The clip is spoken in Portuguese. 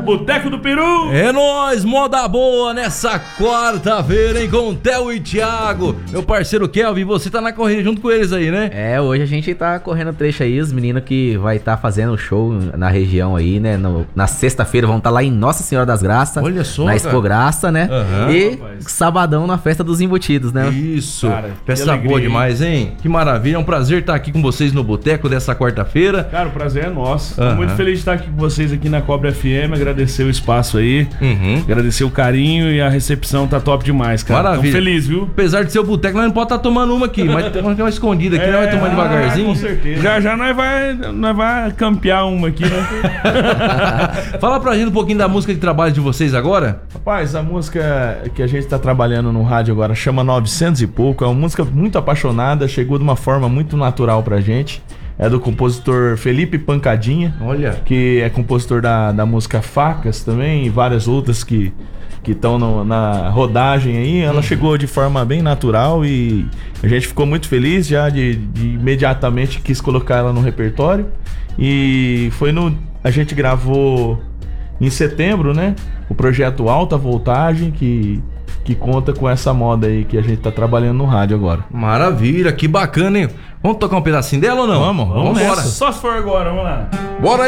Boteco do Peru. É nóis, moda boa nessa quarta-feira, hein, com o Theo e Thiago. Meu parceiro Kelvin, você tá na corrida junto com eles aí, né? Hoje a gente tá correndo trecho aí, os meninos que vai estar fazendo show na região aí, né? Na sexta-feira vão estar lá em Nossa Senhora das Graças. Olha só, na Expo Graça, né? E rapaz. sabadão na Festa dos Embutidos, né? Isso, Cara, festa que alegria, boa hein? demais, hein? Que maravilha, é um prazer estar aqui com vocês no Boteco dessa quarta-feira. Cara, o prazer é nosso. Tô Aham. muito feliz de estar aqui com vocês aqui na Cobra FM, agradecer o espaço aí, agradecer o carinho e a recepção tá top demais, cara. Maravilha. Tô feliz, viu? Apesar de ser o boteco, nós não podemos estar tomando uma aqui, mas tem uma escondida aqui, nós vamos tomando devagarzinho. Com certeza. Já nós vai campear uma aqui, né? Fala pra gente um pouquinho da música de trabalho de vocês agora. Rapaz, a música que a gente tá trabalhando no rádio agora chama 900 e pouco. É uma música muito apaixonada, chegou de uma forma muito natural pra gente. É do compositor Felipe Pancadinha, Olha. que é compositor da música Facas também e várias outras que estão na rodagem aí. Ela chegou de forma bem natural e a gente ficou muito feliz já de imediatamente quis colocar ela no repertório. E a gente gravou em setembro, né? O projeto Alta Voltagem, que conta com essa moda aí que a gente tá trabalhando no rádio agora. Maravilha, que bacana, hein? Vamos tocar um pedacinho dela ou não? Vamos embora. nessa. Só se for agora, vamos lá. Bora aí.